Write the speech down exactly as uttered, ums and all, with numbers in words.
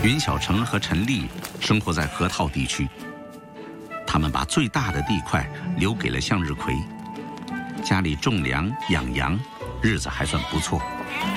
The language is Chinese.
云小成和陈丽生活在河套地区，他们把最大的地块留给了向日葵，家里种粮养羊，日子还算不错。